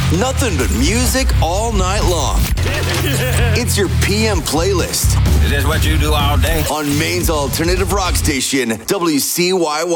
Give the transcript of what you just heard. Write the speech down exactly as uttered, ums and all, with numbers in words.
Nothing but music all night long. It's your P M playlist. Is this what you do all day? On Maine's alternative rock station, W C Y Y.